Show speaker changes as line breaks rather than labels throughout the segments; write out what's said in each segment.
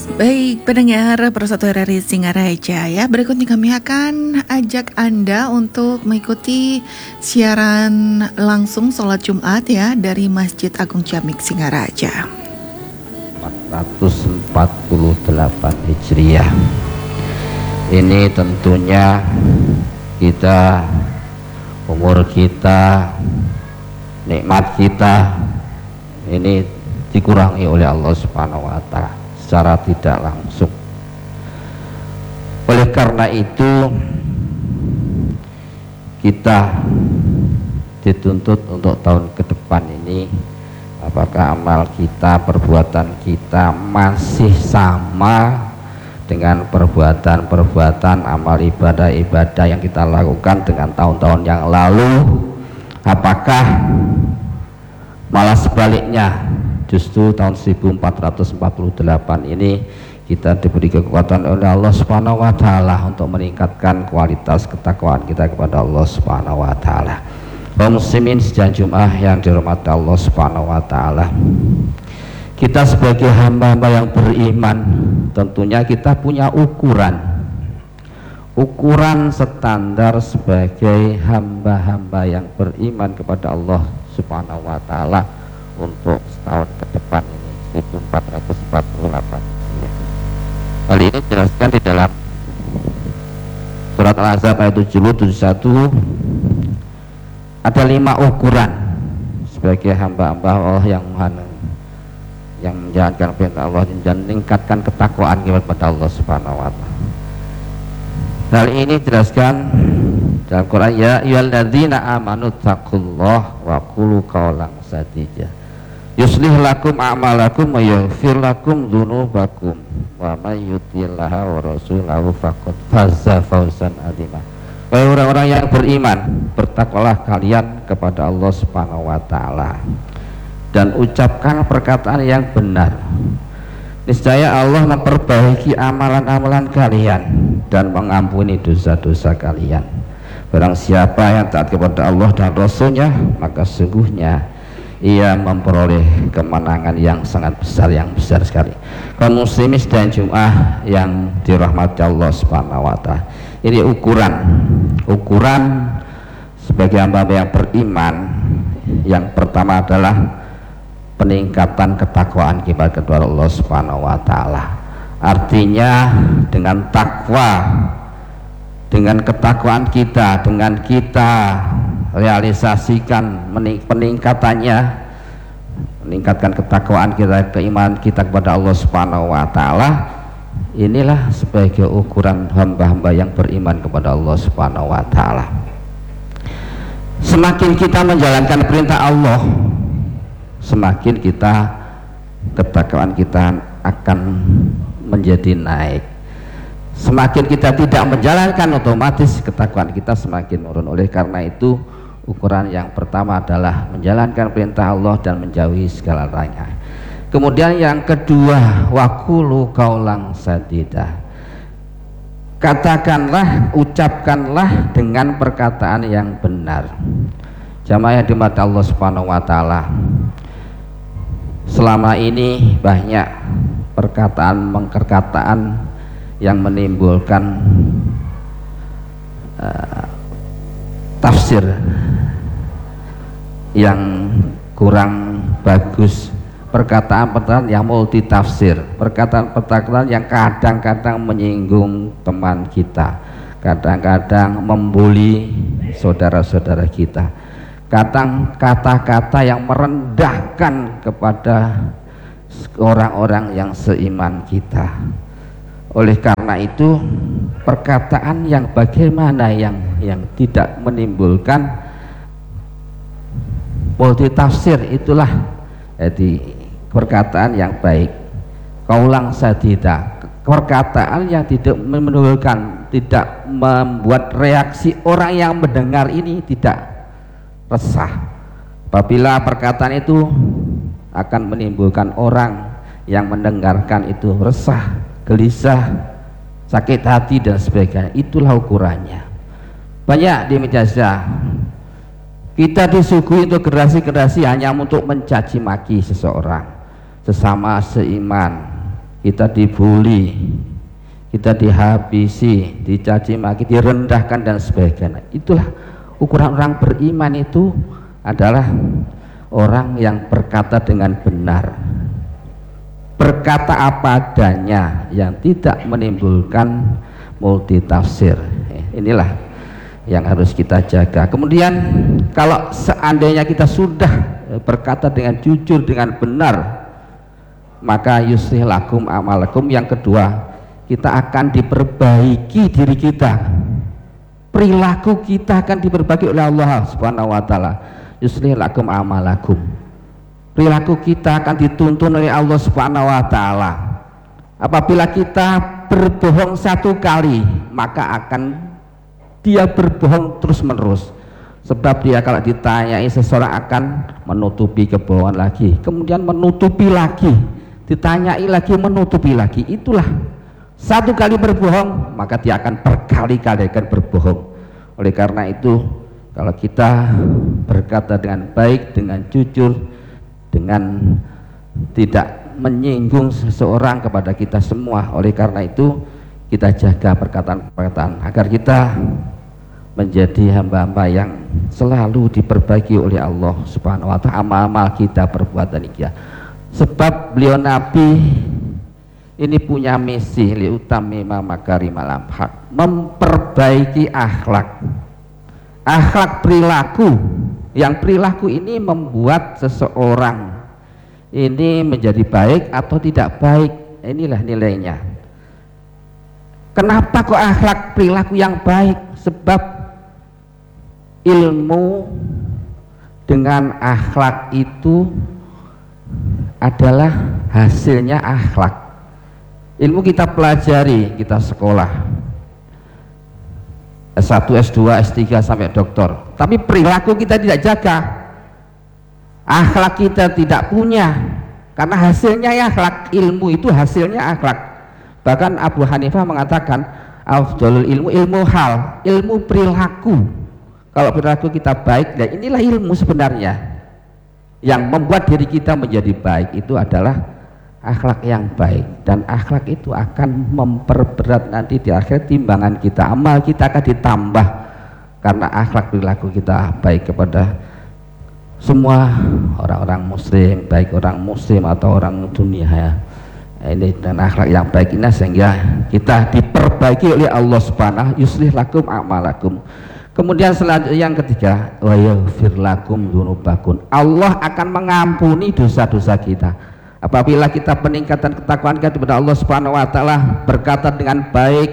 Baik, pendengar Persatu RRI Singaraja ya. Berikutnya kami akan ajak Anda untuk mengikuti siaran langsung sholat Jumat ya dari Masjid Agung Jamik Singaraja.
448 Hijriah. Ini tentunya kita, umur kita, nikmat kita ini dikurangi oleh Allah Subhanahu wa Ta'ala secara tidak langsung. Oleh karena itu kita dituntut untuk tahun ke depan ini, apakah amal kita, perbuatan kita masih sama dengan perbuatan-perbuatan amal ibadah-ibadah yang kita lakukan dengan tahun-tahun yang lalu, apakah malah sebaliknya, justru tahun 1448 ini kita diberi kekuatan oleh Allah Subhanahu wa Ta'ala untuk meningkatkan kualitas ketakwaan kita kepada Allah Subhanahu wa Ta'ala. Kaum muslimin sidang Jumat yang dirahmati Allah Subhanahu wa Ta'ala, kita sebagai hamba-hamba yang beriman tentunya kita punya ukuran standar sebagai hamba-hamba yang beriman kepada Allah Subhanahu wa Ta'ala untuk setahun ke depan ini 1448. Hal ini dijelaskan di dalam surat Al-Ahzab ayat 70-71. Ada 5 ukuran sebagai hamba-hamba Allah yang menjalankan perintah Allah dan meningkatkan ketakwaan kepada Allah Subhanahu wa Ta'ala. Hal ini dijelaskan dalam Quran, ya ayyuhalladzina amanu taqullaha wa qulu qawlan sadida yuslih lakum a'malakum wa yaghfir lakum dzunubakum wa may yuti'illaha wa rasulahu faqad faza fawzan 'azima. Wahai orang-orang yang beriman, bertakwalah kalian kepada Allah Subhanahu wa Ta'ala dan ucapkan perkataan yang benar. Niscaya Allah memperbaiki amalan-amalan kalian dan mengampuni dosa-dosa kalian. Barang siapa yang taat kepada Allah dan Rasulnya, maka sungguhnya ia memperoleh kemenangan yang sangat besar, yang besar sekali. Kaum muslimin dan Jumat yang dirahmati Allah Subhanahu wa Ta'ala, ini ukuran sebagai hamba yang beriman. Yang pertama adalah peningkatan ketakwaan kita kepada Allah Subhanahu wa Ta'ala. Artinya dengan takwa, dengan ketakwaan kita, dengan kita realisasikan peningkatannya, meningkatkan ketakwaan kita, keimanan kita kepada Allah Subhanahu wa Ta'ala, inilah sebagai ukuran hamba-hamba yang beriman kepada Allah Subhanahu wa Ta'ala. Semakin kita menjalankan perintah Allah, semakin kita ketakwaan kita akan menjadi naik. Semakin kita tidak menjalankan, otomatis ketakwaan kita semakin menurun. Oleh karena itu, ukuran yang pertama adalah menjalankan perintah Allah dan menjauhi segala larangan. Kemudian yang kedua, waqulu qaulan sadida. Katakanlah, ucapkanlah dengan perkataan yang benar. Jamaah yang dimati Allah Subhanahu wa Ta'ala, selama ini banyak perkataan yang menimbulkan tafsir yang kurang bagus, perkataan-perkataan yang multi tafsir, perkataan-perkataan yang kadang-kadang menyinggung teman kita, kadang-kadang membuli saudara-saudara kita, kadang kata-kata yang merendahkan kepada orang-orang yang seiman kita. Oleh karena itu, perkataan yang bagaimana yang tidak menimbulkan multi tafsir, itulah jadi perkataan yang baik. Qaulan sadida, perkataan yang tidak menimbulkan, tidak membuat reaksi orang yang mendengar ini tidak resah. Apabila perkataan itu akan menimbulkan orang yang mendengarkan itu resah, gelisah, sakit hati dan sebagainya, itulah ukurannya. Banyak di media sosial kita disuguhi untuk generasi-generasi hanya untuk mencaci maki seseorang, sesama seiman, kita dibully, kita dihabisi, dicaci maki, direndahkan dan sebagainya. Itulah ukuran orang beriman, itu adalah orang yang berkata dengan benar, berkata apa adanya, yang tidak menimbulkan multitafsir. Inilah yang harus kita jaga. Kemudian kalau seandainya kita sudah berkata dengan jujur, dengan benar, maka yuslih lakum amalakum. Yang kedua, kita akan diperbaiki diri kita, perilaku kita akan diperbaiki oleh Allah Subhanahu wa taala. Yuslih lakum amalakum, perilaku kita akan dituntun oleh Allah Subhanahu wa taala. Apabila kita berbohong satu kali, maka akan dia berbohong terus menerus, sebab dia kalau ditanyai seseorang akan menutupi kebohongan lagi, kemudian menutupi lagi, ditanyai lagi, menutupi lagi. Itulah, satu kali berbohong maka dia akan berkali-kali akan berbohong. Oleh karena itu, kalau kita berkata dengan baik, dengan jujur, dengan tidak menyinggung seseorang kepada kita semua, oleh karena itu kita jaga perkataan-perkataan agar kita menjadi hamba-hamba yang selalu diperbaiki oleh Allah Subhanahu wa taala, amal-amal kita, perbuatan kita. Sebab beliau Nabi ini punya misi liutamima makarimal akhlak, memperbaiki akhlak perilaku, yang perilaku ini membuat seseorang ini menjadi baik atau tidak baik. Inilah nilainya. Kenapa kok akhlak perilaku yang baik? Sebab ilmu dengan akhlak itu adalah hasilnya akhlak. Ilmu kita pelajari, kita sekolah S1, S2, S3 sampai doktor, tapi perilaku kita tidak jaga, akhlak kita tidak punya, karena hasilnya ya akhlak. Ilmu itu hasilnya akhlak. Bahkan Abu Hanifah mengatakan afdhalul ilmu hal, ilmu perilaku. Kalau perilaku kita baik, dan inilah ilmu sebenarnya yang membuat diri kita menjadi baik, itu adalah akhlak yang baik. Dan akhlak itu akan memperberat nanti di akhir timbangan kita, amal kita akan ditambah karena akhlak perilaku kita baik kepada semua orang-orang muslim, baik orang muslim atau orang dunia ya. Ini dan akhlak yang baik ini sehingga kita diperbaiki oleh Allah Subhanahu, yuslih lakum a'malakum. Kemudian selanjutnya yang ketiga, wa yaghfir lakum dzunubakum, Allah akan mengampuni dosa-dosa kita apabila kita peningkatan ketakwaan kita kepada Allah Subhanahu wa taala, berkata dengan baik,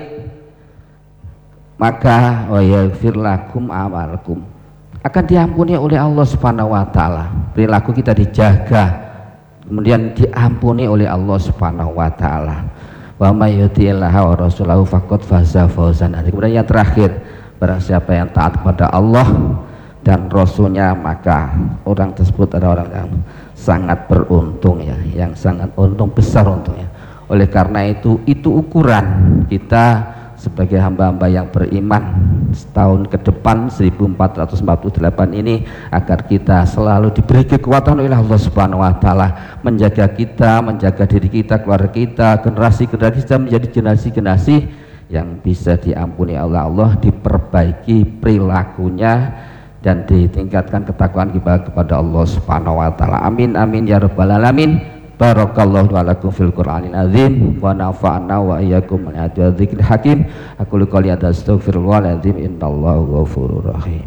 maka wa yaghfir lakum a'malakum, akan diampuni oleh Allah Subhanahu wa taala. Perilaku kita dijaga, kemudian diampuni oleh Allah Subhanahu wa taala. Wa may yuti'illaha wa rasulahu faqad faza fawzan. Kemudian yang terakhir, barang siapa yang taat kepada Allah dan Rasulnya, maka orang tersebut adalah orang yang sangat beruntung ya, yang sangat untung besar untungnya. Oleh karena itu ukuran kita sebagai hamba-hamba yang beriman setahun ke depan 1448 ini, agar kita selalu diberi kekuatan oleh Allah Subhanahu wa taala, menjaga kita, menjaga diri kita, keluarga kita, generasi-generasi kita menjadi generasi-generasi yang bisa diampuni oleh Allah, diperbaiki perilakunya dan ditingkatkan ketakwaan kita kepada Allah Subhanahu wa taala. Amin amin ya rabbal alamin. Barakallahu lakum fil Qur'anil azim wa nafa'na wa iyyakum min ayatil dzikril hakim. Aku qouli hadza astaghfirullahaladzim, innallaha ghafurur rahim.